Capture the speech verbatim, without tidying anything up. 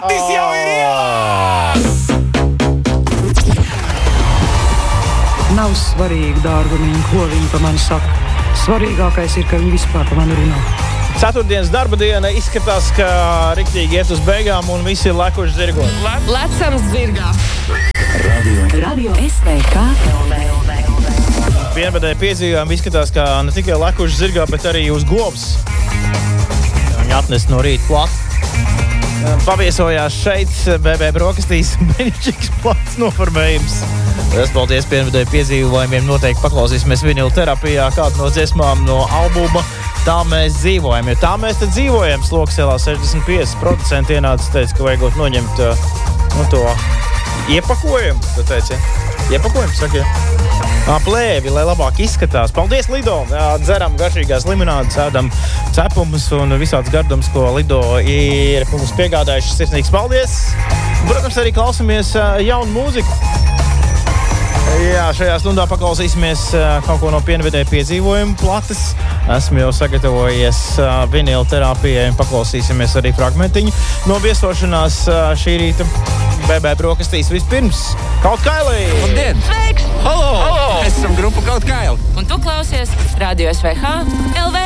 Mantis jau ir ielā! Nav svarīgi, dārgumiņi, ko viņi pa mani saka. Svarīgākais ir, ka viņi vispār pa mani runā. Ceturtdienas darba diena izskatās, ka riktīgi iet uz beigām un visi ir lekuši zirgos. Le Lecam zirgā. Radio. Radio S V K L V. Vienvedēji piedzīvojumi izskatās, ka ne tikai lekuši zirgā, bet arī uz govs. Viņi atnes no rīta platu. Paviesojās šeit B B brokastīs beņķīgs plats noformējums. Es paldies vienvedēji piedzīvojumiem. Noteikti paklausīsimies vinilu terapijā kādu no dziesmām no albuma Tā mēs dzīvojam. Jo tā mēs te dzīvojam. Sloksielā sešdesmit pieci procenti ienācis teica, ka vajag noņemt nu, to iepakojumu. Tu teici, ja? Iepakojumu, saka, ja? Plēvi, lai labāk izskatās. Paldies, Lido! Dzeram garšīgās limonādes, ēdam cepumus un visāds gardums, ko Lido ir mums piegādājuši. Sirsnīgs paldies! Protams, arī klausamies jaunu mūziku. Jā, šajā stundā paklausīsimies kaut ko no pienvedēja piedzīvojumu plates. Esmu jau sagatavojies vinilu terapijai un paklausīsimies arī fragmentiņu no viesošanās šī rīta B B brokastīs. Vispirms Kaut Kaili! Labdien! Sveiks! Halo! Halo! Mēs esam grupa Kaut Kaili! Un tu klausies Radio S V H L V.